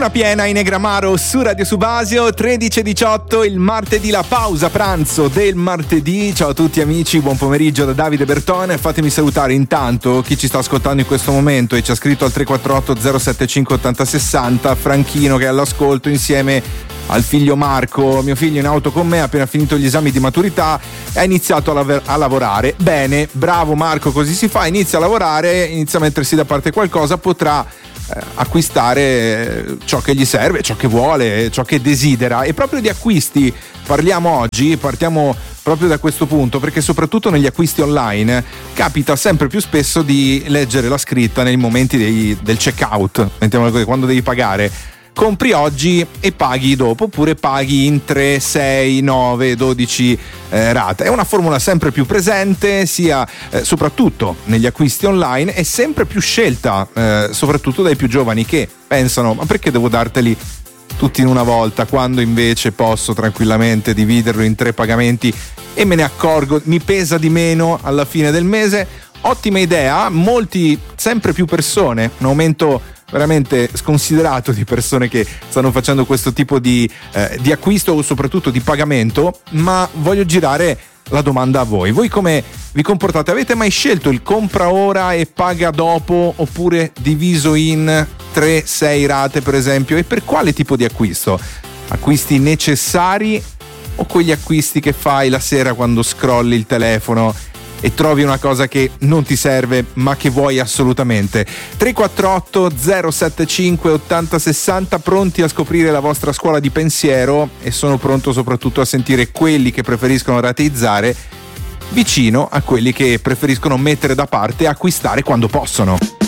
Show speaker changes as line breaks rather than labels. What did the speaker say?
Luna piena in Negramaro su Radio Subasio, 13:18, il martedì, la pausa pranzo del martedì. Ciao a tutti amici, buon pomeriggio da Davide Bertone. Fatemi salutare intanto chi ci sta ascoltando in questo momento e ci ha scritto al 348 075 8060, Franchino che è all'ascolto insieme al figlio Marco. Mio figlio in auto con me, ha appena finito gli esami di maturità e ha iniziato a lavorare. Bene, bravo Marco, così si fa, inizia a lavorare, inizia a mettersi da parte qualcosa, potrà acquistare ciò che gli serve, ciò che vuole, ciò che desidera. E proprio di acquisti parliamo oggi, partiamo proprio da questo punto, perché soprattutto negli acquisti online capita sempre più spesso di leggere la scritta nei momenti del checkout, mettiamolo così, quando devi pagare. Compri oggi e paghi dopo, oppure paghi in 3, 6, 9, 12 rate. È una formula sempre più presente, sia soprattutto negli acquisti online, e sempre più scelta, soprattutto dai più giovani, che pensano: ma perché devo darteli tutti in una volta quando invece posso tranquillamente dividerlo in 3 pagamenti e me ne accorgo, mi pesa di meno alla fine del mese? Ottima idea, sempre più persone, un aumento veramente sconsiderato di persone che stanno facendo questo tipo di acquisto o soprattutto di pagamento. Ma voglio girare la domanda a voi. Voi come vi comportate? Avete mai scelto il compra ora e paga dopo, oppure diviso in 3-6 rate per esempio? E per quale tipo di acquisto? Acquisti necessari o quegli acquisti che fai la sera quando scrolli il telefono e trovi una cosa che non ti serve ma che vuoi assolutamente? 348 075 8060, pronti a scoprire la vostra scuola di pensiero, e sono pronto soprattutto a sentire quelli che preferiscono rateizzare vicino a quelli che preferiscono mettere da parte e acquistare quando possono.